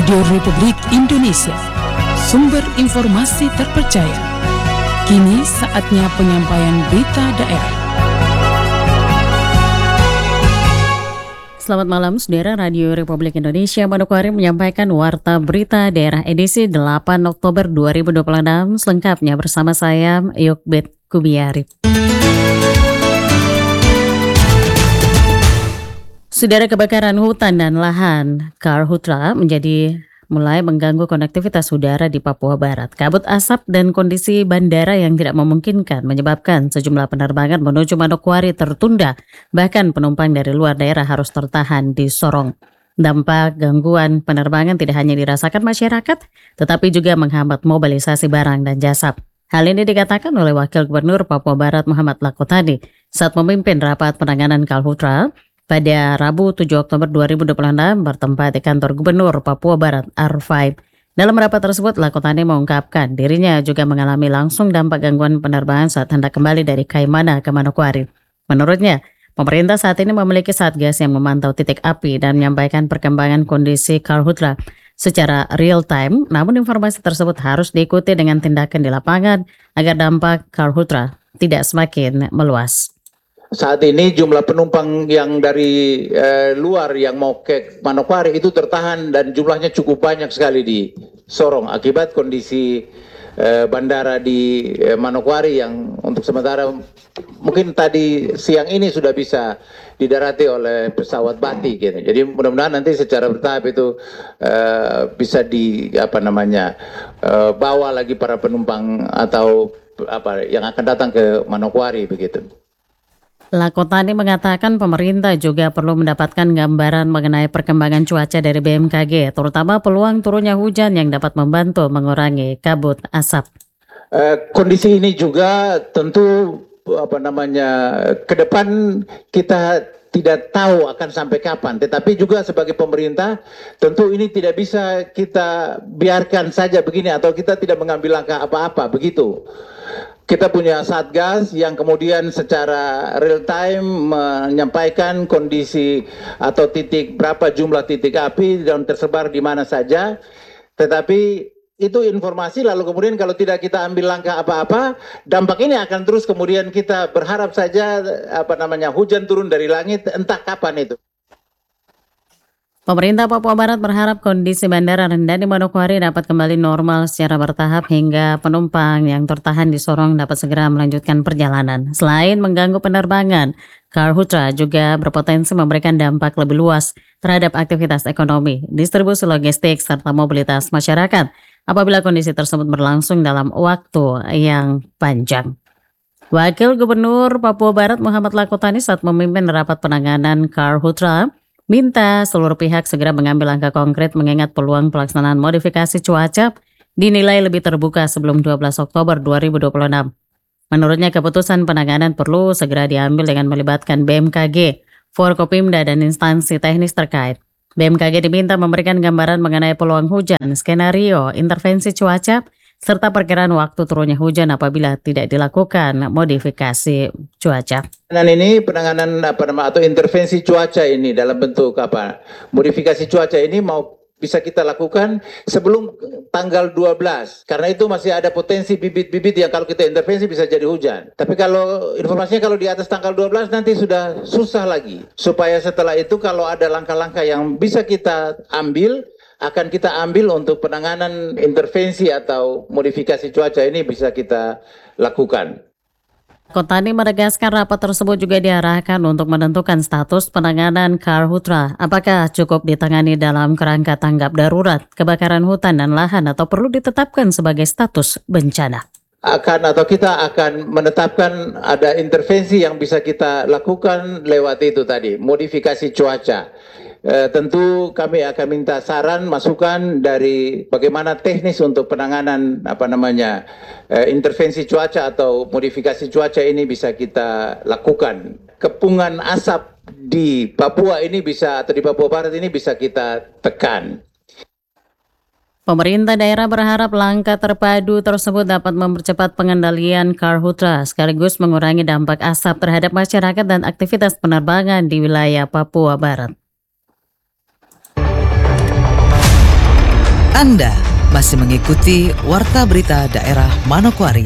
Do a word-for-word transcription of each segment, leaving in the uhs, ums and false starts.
Radio Republik Indonesia, sumber informasi terpercaya. Kini saatnya penyampaian berita daerah. Selamat malam, saudara. Radio Republik Indonesia Manokwari menyampaikan Warta Berita Daerah edisi delapan Oktober dua ribu dua puluh enam, selengkapnya bersama saya, Yokbet Kubiari. Saudara, kebakaran hutan dan lahan karhutla menjadi mulai mengganggu konektivitas udara di Papua Barat. Kabut asap dan kondisi bandara yang tidak memungkinkan menyebabkan sejumlah penerbangan menuju Manokwari tertunda. Bahkan penumpang dari luar daerah harus tertahan di Sorong. Dampak gangguan penerbangan tidak hanya dirasakan masyarakat, tetapi juga menghambat mobilisasi barang dan jasa. Hal ini dikatakan oleh Wakil Gubernur Papua Barat Muhammad Lakotani saat memimpin rapat penanganan karhutla pada Rabu tujuh Oktober dua ribu dua puluh enam bertempat di kantor Gubernur Papua Barat R lima. Dalam rapat tersebut, Lakotani mengungkapkan dirinya juga mengalami langsung dampak gangguan penerbangan saat hendak kembali dari Kaimana ke Manokwari. Menurutnya, pemerintah saat ini memiliki satgas yang memantau titik api dan menyampaikan perkembangan kondisi karhutla secara real time, namun informasi tersebut harus diikuti dengan tindakan di lapangan agar dampak karhutla tidak semakin meluas. Saat ini jumlah penumpang yang dari eh, luar yang mau ke Manokwari itu tertahan dan jumlahnya cukup banyak sekali di Sorong akibat kondisi eh, bandara di eh, Manokwari yang untuk sementara mungkin tadi siang ini sudah bisa didarati oleh pesawat batik gitu. Jadi mudah-mudahan nanti secara bertahap itu eh, bisa di apa namanya eh, bawa lagi para penumpang atau apa yang akan datang ke Manokwari begitu. Lakotani mengatakan pemerintah juga perlu mendapatkan gambaran mengenai perkembangan cuaca dari B M K G, terutama peluang turunnya hujan yang dapat membantu mengurangi kabut asap. Uh, kondisi ini juga tentu apa namanya ke depan kita tidak tahu akan sampai kapan, tetapi juga sebagai pemerintah tentu ini tidak bisa kita biarkan saja begini atau kita tidak mengambil langkah apa-apa begitu. Kita punya satgas yang kemudian secara real time menyampaikan kondisi atau titik berapa jumlah titik api dan tersebar di mana saja. Tetapi itu informasi lalu kemudian kalau tidak kita ambil langkah apa-apa, dampak ini akan terus kemudian kita berharap saja apa namanya hujan turun dari langit entah kapan itu. Pemerintah Papua Barat berharap kondisi bandara rendah di Manokwari dapat kembali normal secara bertahap hingga penumpang yang tertahan di Sorong dapat segera melanjutkan perjalanan. Selain mengganggu penerbangan, karhutla juga berpotensi memberikan dampak lebih luas terhadap aktivitas ekonomi, distribusi logistik, serta mobilitas masyarakat apabila kondisi tersebut berlangsung dalam waktu yang panjang. Wakil Gubernur Papua Barat Muhammad Lakotani saat memimpin rapat penanganan karhutla minta seluruh pihak segera mengambil langkah konkret mengingat peluang pelaksanaan modifikasi cuaca dinilai lebih terbuka sebelum dua belas Oktober dua ribu dua puluh enam. Menurutnya keputusan penanganan perlu segera diambil dengan melibatkan B M K G, Forkopimda dan instansi teknis terkait. B M K G diminta memberikan gambaran mengenai peluang hujan, skenario, intervensi cuaca, serta perkiraan waktu turunnya hujan apabila tidak dilakukan modifikasi cuaca. Dan ini penanganan apa nama atau intervensi cuaca ini dalam bentuk apa? Modifikasi cuaca ini mau bisa kita lakukan sebelum tanggal dua belas karena itu masih ada potensi bibit-bibit yang kalau kita intervensi bisa jadi hujan. Tapi kalau informasinya kalau di atas tanggal dua belas nanti sudah susah lagi. Supaya setelah itu kalau ada langkah-langkah yang bisa kita ambil akan kita ambil untuk penanganan intervensi atau modifikasi cuaca ini bisa kita lakukan. Lakotani menegaskan rapat tersebut juga diarahkan untuk menentukan status penanganan karhutla. Apakah cukup ditangani dalam kerangka tanggap darurat, kebakaran hutan dan lahan atau perlu ditetapkan sebagai status bencana? Akan atau kita akan menetapkan ada intervensi yang bisa kita lakukan lewat itu tadi, modifikasi cuaca. E, tentu kami akan minta saran, masukan dari bagaimana teknis untuk penanganan apa namanya e, intervensi cuaca atau modifikasi cuaca ini bisa kita lakukan. Kepungan asap di Papua ini bisa atau di Papua Barat ini bisa kita tekan. Pemerintah daerah berharap langkah terpadu tersebut dapat mempercepat pengendalian karhutla sekaligus mengurangi dampak asap terhadap masyarakat dan aktivitas penerbangan di wilayah Papua Barat. Anda masih mengikuti Warta Berita Daerah Manokwari.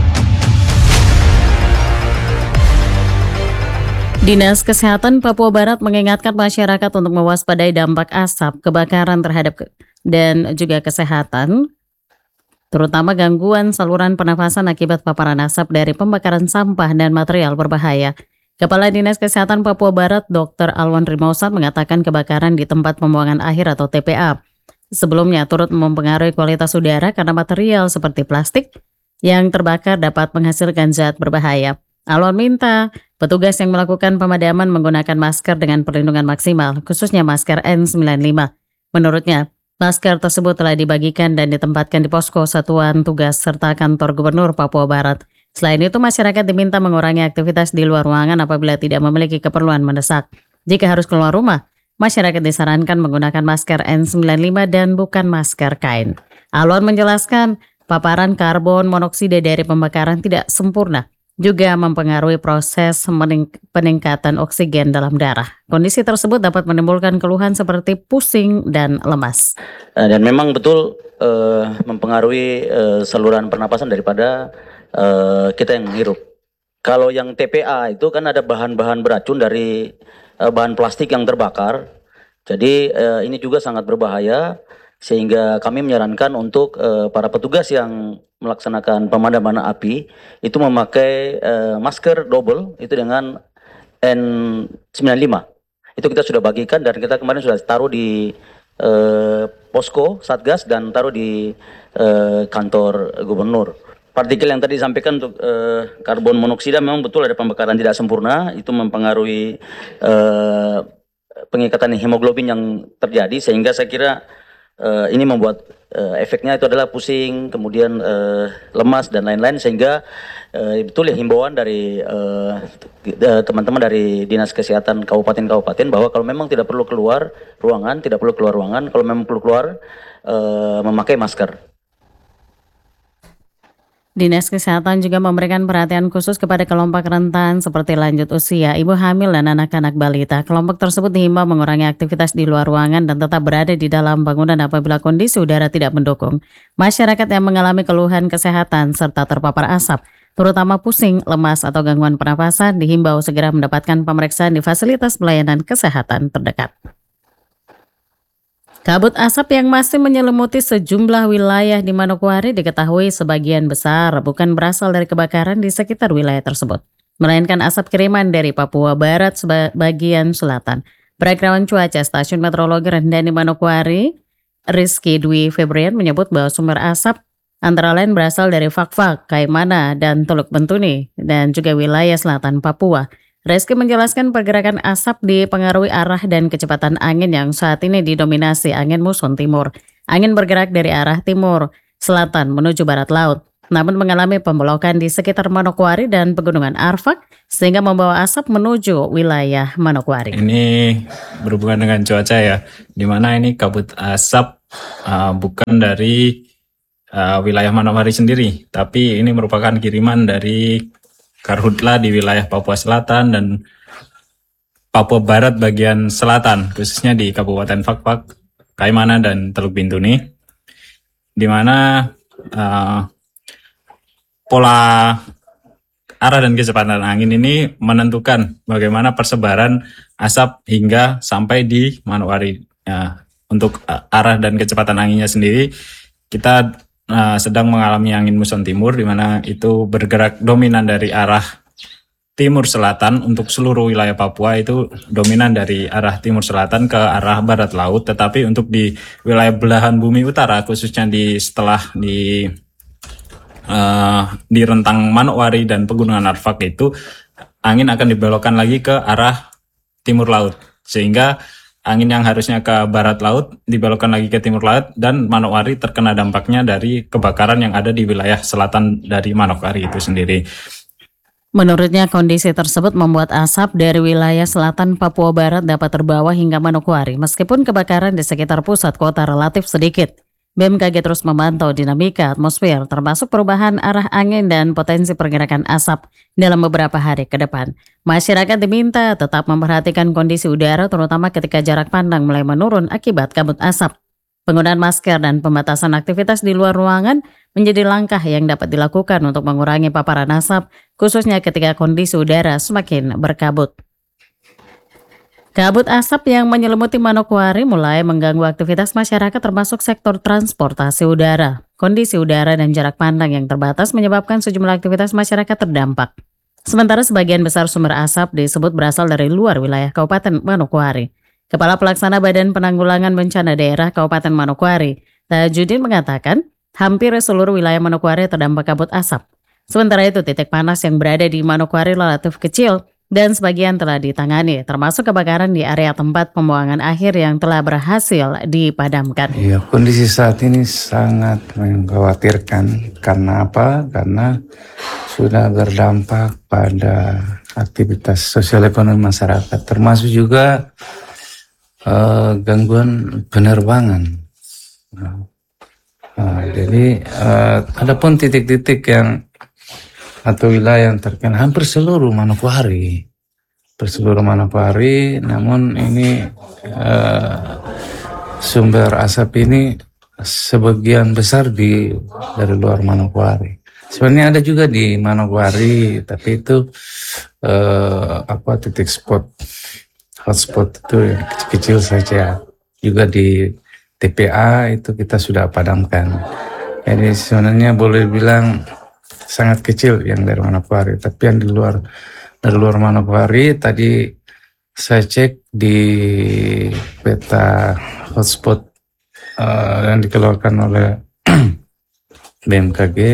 Dinas Kesehatan Papua Barat mengingatkan masyarakat untuk mewaspadai dampak asap, kebakaran terhadap ke- dan juga kesehatan, terutama gangguan saluran pernafasan akibat paparan asap dari pembakaran sampah dan material berbahaya. Kepala Dinas Kesehatan Papua Barat, dokter Alwan Rimausa, mengatakan kebakaran di tempat pembuangan akhir atau T P A sebelumnya turut mempengaruhi kualitas udara karena material seperti plastik yang terbakar dapat menghasilkan zat berbahaya. Alwan minta petugas yang melakukan pemadaman menggunakan masker dengan perlindungan maksimal, khususnya masker N sembilan puluh lima. Menurutnya, masker tersebut telah dibagikan dan ditempatkan di posko satuan tugas serta kantor gubernur Papua Barat. Selain itu, masyarakat diminta mengurangi aktivitas di luar ruangan apabila tidak memiliki keperluan mendesak. Jika harus keluar rumah, masyarakat disarankan menggunakan masker N sembilan puluh lima dan bukan masker kain. Alwan menjelaskan, paparan karbon monoksida dari pembakaran tidak sempurna, juga mempengaruhi proses mening- peningkatan oksigen dalam darah. Kondisi tersebut dapat menimbulkan keluhan seperti pusing dan lemas. Dan memang betul uh, mempengaruhi uh, saluran pernapasan daripada uh, kita yang menghirup. Kalau yang T P A itu kan ada bahan-bahan beracun dari uh, bahan plastik yang terbakar. Jadi uh, ini juga sangat berbahaya, sehingga kami menyarankan untuk uh, para petugas yang melaksanakan pemadaman api itu memakai uh, masker double itu dengan N sembilan puluh lima. Itu kita sudah bagikan dan kita kemarin sudah taruh di uh, posko Satgas dan taruh di uh, kantor gubernur. Partikel yang tadi disampaikan untuk uh, karbon monoksida memang betul ada pembakaran tidak sempurna, itu mempengaruhi uh, pengikatan hemoglobin yang terjadi, sehingga saya kira Uh, ini membuat uh, efeknya itu adalah pusing, kemudian uh, lemas dan lain-lain, sehingga uh, betul ya himbauan dari uh, teman-teman dari Dinas Kesehatan Kabupaten-Kabupaten bahwa kalau memang tidak perlu keluar ruangan, tidak perlu keluar ruangan, kalau memang perlu keluar uh, memakai masker. Dinas Kesehatan juga memberikan perhatian khusus kepada kelompok rentan seperti lanjut usia, ibu hamil, dan anak-anak balita. Kelompok tersebut dihimbau mengurangi aktivitas di luar ruangan dan tetap berada di dalam bangunan apabila kondisi udara tidak mendukung. Masyarakat yang mengalami keluhan kesehatan serta terpapar asap, terutama pusing, lemas, atau gangguan pernapasan, dihimbau segera mendapatkan pemeriksaan di fasilitas pelayanan kesehatan terdekat. Kabut asap yang masih menyelimuti sejumlah wilayah di Manokwari diketahui sebagian besar bukan berasal dari kebakaran di sekitar wilayah tersebut, melainkan asap kiriman dari Papua Barat sebagian selatan. Perakirawan cuaca Stasiun Meteorologi Rendah di Manokwari, Rizky Dwi Febrian, menyebut bahwa sumber asap antara lain berasal dari Fakfak, Kaimana, dan Teluk Bentuni, dan juga wilayah selatan Papua. Rizky menjelaskan pergerakan asap dipengaruhi arah dan kecepatan angin yang saat ini didominasi angin muson timur. Angin bergerak dari arah timur selatan menuju barat laut, namun mengalami pembelokan di sekitar Manokwari dan Pegunungan Arfak sehingga membawa asap menuju wilayah Manokwari. Ini berhubungan dengan cuaca ya, di mana ini kabut asap uh, bukan dari uh, wilayah Manokwari sendiri, tapi ini merupakan kiriman dari Karhutla di wilayah Papua Selatan dan Papua Barat bagian selatan, khususnya di Kabupaten Fakfak, Kaimana, dan Teluk Bintuni, di mana uh, pola arah dan kecepatan angin ini menentukan bagaimana persebaran asap hingga sampai di Manokwari. Uh, untuk uh, arah dan kecepatan anginnya sendiri, kita Nah, sedang mengalami angin muson timur, di mana itu bergerak dominan dari arah timur selatan. Untuk seluruh wilayah Papua itu dominan dari arah timur selatan ke arah barat laut, tetapi untuk di wilayah belahan bumi utara, khususnya di setelah di uh, di rentang Manokwari dan Pegunungan Arfak, itu angin akan dibelokkan lagi ke arah timur laut, sehingga angin yang harusnya ke barat laut dibelokkan lagi ke timur laut, dan Manokwari terkena dampaknya dari kebakaran yang ada di wilayah selatan dari Manokwari itu sendiri. Menurutnya, kondisi tersebut membuat asap dari wilayah selatan Papua Barat dapat terbawa hingga Manokwari, meskipun kebakaran di sekitar pusat kota relatif sedikit. B M K G terus memantau dinamika atmosfer, termasuk perubahan arah angin dan potensi pergerakan asap dalam beberapa hari ke depan. Masyarakat diminta tetap memperhatikan kondisi udara, terutama ketika jarak pandang mulai menurun akibat kabut asap. Penggunaan masker dan pembatasan aktivitas di luar ruangan menjadi langkah yang dapat dilakukan untuk mengurangi paparan asap, khususnya ketika kondisi udara semakin berkabut. Kabut asap yang menyelimuti Manokwari mulai mengganggu aktivitas masyarakat termasuk sektor transportasi udara. Kondisi udara dan jarak pandang yang terbatas menyebabkan sejumlah aktivitas masyarakat terdampak. Sementara sebagian besar sumber asap disebut berasal dari luar wilayah Kabupaten Manokwari. Kepala Pelaksana Badan Penanggulangan Bencana Daerah Kabupaten Manokwari, Tajudin mengatakan hampir seluruh wilayah Manokwari terdampak kabut asap. Sementara itu titik panas yang berada di Manokwari relatif kecil dan sebagian telah ditangani, termasuk kebakaran di area tempat pembuangan akhir yang telah berhasil dipadamkan. Iya, kondisi saat ini sangat mengkhawatirkan. Karena apa? Karena sudah berdampak pada aktivitas sosial ekonomi masyarakat, termasuk juga uh, gangguan penerbangan. Nah, uh, jadi uh, ada pun titik-titik yang atau wilayah yang terkena hampir seluruh Manokwari, hampir seluruh Manokwari. Namun ini uh, sumber asap ini sebagian besar di dari luar Manokwari. Sebenarnya ada juga di Manokwari, tapi itu uh, apa titik spot, hotspot itu yang kecil-kecil saja. Juga di T P A itu kita sudah padamkan. Jadi sebenarnya boleh bilang sangat kecil yang dari Manokwari, tapi yang di luar dari luar Manokwari tadi saya cek di peta hotspot uh, yang dikeluarkan oleh B M K G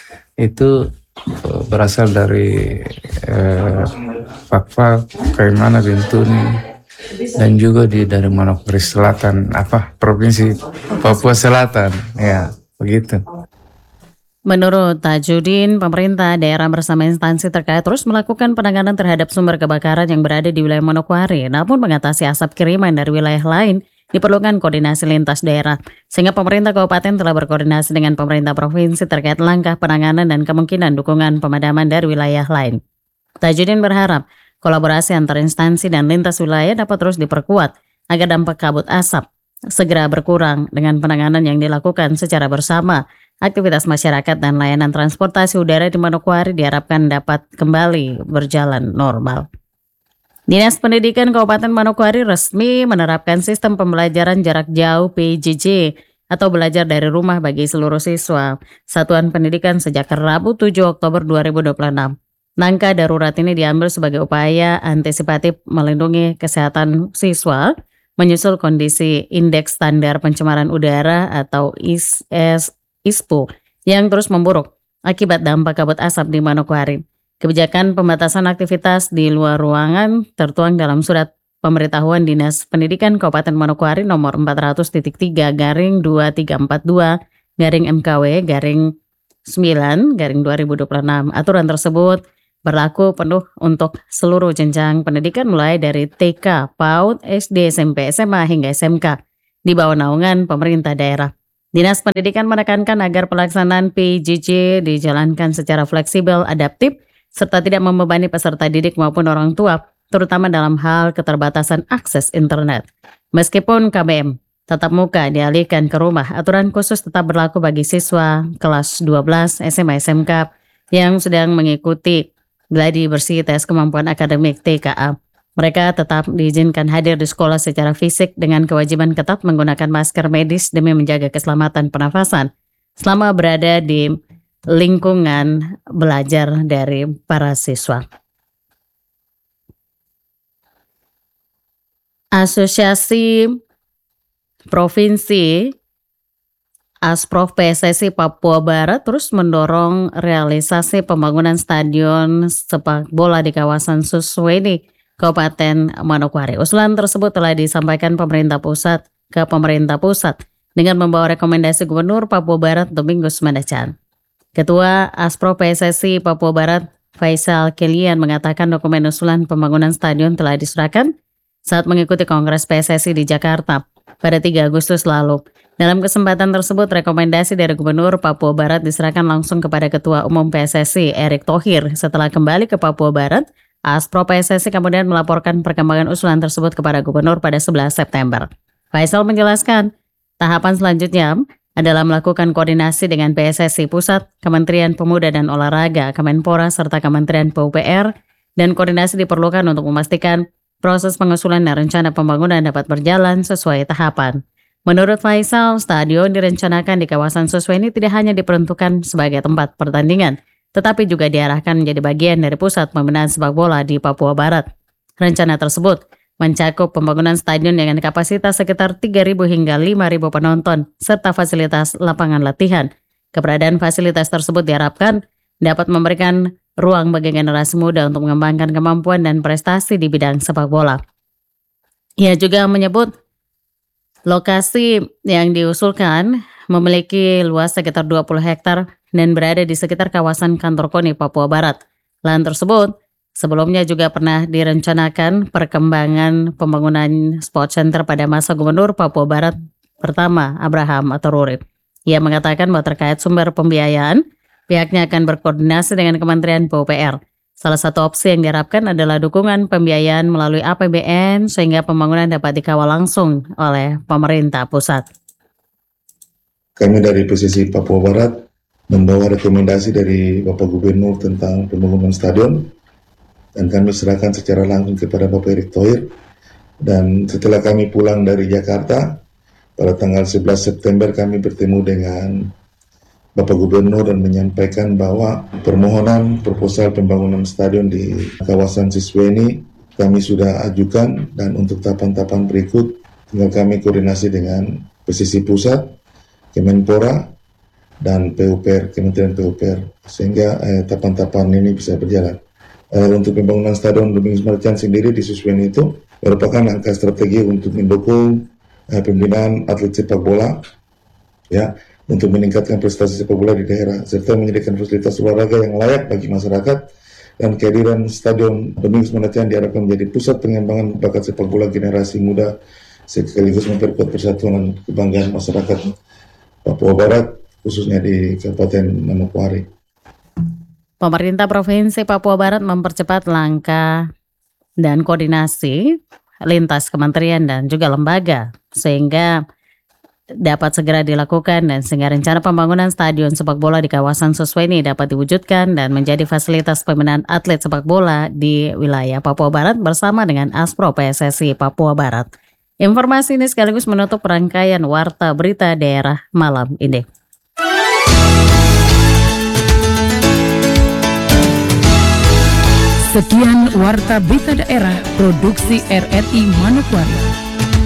itu uh, berasal dari uh, Fakfak, Kaimana, Bintuni, dan juga di dari Manokwari Selatan, apa provinsi Papua Selatan, ya begitu. Menurut Tajudin, pemerintah daerah bersama instansi terkait terus melakukan penanganan terhadap sumber kebakaran yang berada di wilayah Manokwari. Namun mengatasi asap kiriman dari wilayah lain diperlukan koordinasi lintas daerah. Sehingga pemerintah kabupaten telah berkoordinasi dengan pemerintah provinsi terkait langkah penanganan dan kemungkinan dukungan pemadaman dari wilayah lain. Tajudin berharap kolaborasi antar instansi dan lintas wilayah dapat terus diperkuat agar dampak kabut asap segera berkurang dengan penanganan yang dilakukan secara bersama. Aktivitas masyarakat dan layanan transportasi udara di Manokwari diharapkan dapat kembali berjalan normal. Dinas Pendidikan Kabupaten Manokwari resmi menerapkan sistem pembelajaran jarak jauh P J J atau belajar dari rumah bagi seluruh siswa satuan pendidikan sejak Rabu tujuh Oktober dua ribu dua puluh enam. Langkah darurat ini diambil sebagai upaya antisipatif melindungi kesehatan siswa menyusul kondisi Indeks Standar Pencemaran Udara atau I S I S P U yang terus memburuk akibat dampak kabut asap di Manokwari. Kebijakan pembatasan aktivitas di luar ruangan tertuang dalam surat pemberitahuan Dinas Pendidikan Kabupaten Manokwari nomor empat ratus tiga garing dua tiga empat dua garing M K W garing sembilan garing dua ribu dua puluh enam. Aturan tersebut berlaku penuh untuk seluruh jenjang pendidikan mulai dari T K, PAUD, S D, S M P, S M A hingga S M K di bawah naungan pemerintah daerah. Dinas Pendidikan menekankan agar pelaksanaan P J J dijalankan secara fleksibel, adaptif, serta tidak membebani peserta didik maupun orang tua, terutama dalam hal keterbatasan akses internet. Meskipun K B M tatap muka dialihkan ke rumah, aturan khusus tetap berlaku bagi siswa kelas dua belas S M A S M K yang sedang mengikuti gladi bersih tes kemampuan akademik T K A. Mereka tetap diizinkan hadir di sekolah secara fisik dengan kewajiban ketat menggunakan masker medis demi menjaga keselamatan pernafasan selama berada di lingkungan belajar dari para siswa. Asosiasi Provinsi Asprof P S S I Papua Barat terus mendorong realisasi pembangunan stadion sepak bola di kawasan Susweni, Kabupaten Manokwari. Usulan tersebut telah disampaikan pemerintah pusat ke pemerintah pusat dengan membawa rekomendasi Gubernur Papua Barat Domingus Mandacan. Ketua Asprof P S S I Papua Barat Faisal Kelian mengatakan dokumen usulan pembangunan stadion telah diserahkan saat mengikuti Kongres P S S I di Jakarta pada tiga Agustus lalu. Dalam kesempatan tersebut, rekomendasi dari Gubernur Papua Barat diserahkan langsung kepada Ketua Umum P S S I Erick Thohir. Setelah kembali ke Papua Barat, Asprof P S S I kemudian melaporkan perkembangan usulan tersebut kepada Gubernur pada sebelas September. Faisal menjelaskan, Tahapan selanjutnya adalah melakukan koordinasi dengan P S S I Pusat, Kementerian Pemuda dan Olahraga, Kemenpora, serta Kementerian P U P R, dan koordinasi diperlukan untuk memastikan proses pengusulan dan rencana pembangunan dapat berjalan sesuai tahapan. Menurut Faisal, stadion direncanakan di kawasan Susweni tidak hanya diperuntukkan sebagai tempat pertandingan, tetapi juga diarahkan menjadi bagian dari pusat pembinaan sepak bola di Papua Barat. Rencana tersebut mencakup pembangunan stadion dengan kapasitas sekitar tiga ribu hingga lima ribu penonton, serta fasilitas lapangan latihan. Keberadaan fasilitas tersebut diharapkan dapat memberikan ruang bagi generasi muda untuk mengembangkan kemampuan dan prestasi di bidang sepak bola. Ia juga menyebut lokasi yang diusulkan memiliki luas sekitar dua puluh hektar dan berada di sekitar kawasan kantor KONI Papua Barat. Lahan tersebut sebelumnya juga pernah direncanakan perkembangan pembangunan sport center pada masa Gubernur Papua Barat pertama Abraham Atoruri. Ia mengatakan bahwa terkait sumber pembiayaan, pihaknya akan berkoordinasi dengan Kementerian P U P R. Salah satu opsi yang diharapkan adalah dukungan pembiayaan melalui A P B N sehingga pembangunan dapat dikawal langsung oleh pemerintah pusat. Kami dari P S S I Papua Barat membawa rekomendasi dari Bapak Gubernur tentang pembangunan stadion dan kami serahkan secara langsung kepada Bapak Erick Thohir. Dan setelah kami pulang dari Jakarta pada tanggal sebelas September kami bertemu dengan Bapak Gubernur dan menyampaikan bahwa permohonan proposal pembangunan stadion di kawasan Susweni kami sudah ajukan, dan untuk tahapan-tahapan berikut tinggal kami koordinasi dengan P S S I Pusat, Kemenpora, dan P U P R, Kementerian P U P R, sehingga eh, tahapan-tahapan ini bisa berjalan. Eh, untuk pembangunan stadion Domingos Marjan sendiri di Susweni itu merupakan langkah strategi untuk mendukung eh, pembinaan atlet sepak bola, ya, untuk meningkatkan prestasi sepak bola di daerah, serta menyediakan fasilitas olahraga yang layak bagi masyarakat, dan kehadiran Stadion Domingos Marjan diharapkan menjadi pusat pengembangan bakat sepak bola generasi muda, sekaligus memperkuat persatuan dan kebanggaan masyarakat Papua Barat, khususnya di Kabupaten Manokwari. Pemerintah Provinsi Papua Barat mempercepat langkah dan koordinasi lintas kementerian dan juga lembaga, sehingga dapat segera dilakukan dan sehingga rencana pembangunan stadion sepak bola di kawasan Susweni dapat diwujudkan dan menjadi fasilitas pembinaan atlet sepak bola di wilayah Papua Barat bersama dengan Aspro P S S I Papua Barat. Informasi ini sekaligus menutup rangkaian Warta Berita Daerah malam ini. Sekian Warta Berita Daerah Produksi R R I Manokwari.